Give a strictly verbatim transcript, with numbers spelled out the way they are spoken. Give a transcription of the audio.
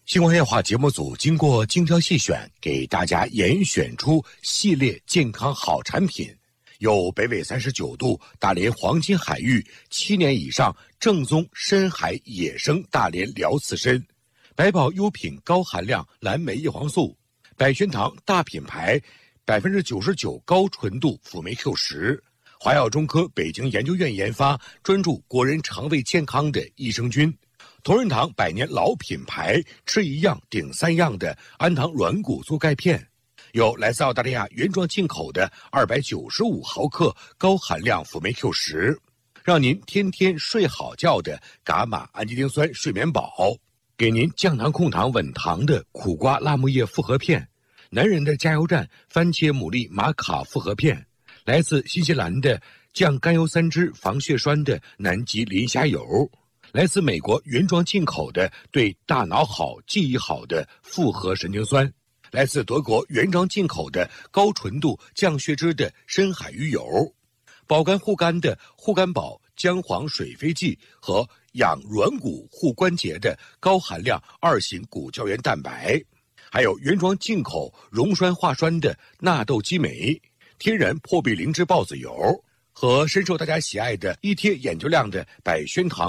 新冠夜话节目组经过精挑细选，给大家严选出系列健康好产品，有北纬三十九度大连黄金海域七年以上正宗深海野生大连辽刺参，百宝优品高含量蓝莓叶黄素，百宣堂大品牌百分之九十九高纯度辅酶 Q 十，华药中科北京研究院研发，专注国人肠胃健康的益生菌。同仁堂百年老品牌，吃一样顶三样的安堂软骨素钙片，有来自澳大利亚原装进口的二百九十五毫克高含量辅酶 Q 十，让您天天睡好觉的伽马氨基丁酸睡眠宝，给您降糖控糖稳糖的苦瓜辣木叶复合片，男人的加油站番茄牡蛎玛卡复合片，来自新西兰的降甘油三酯防血栓的南极磷虾油，来自美国原装进口的对大脑好记忆好的复合神经酸，来自德国原装进口的高纯度降血脂的深海鱼油，保肝护肝的护肝宝姜黄水飞剂和养软骨护关节的高含量二型骨胶原蛋白，还有原装进口溶栓化栓的纳豆激酶，天然破壁灵芝孢子油和深受大家喜爱的一贴眼就亮的百宣堂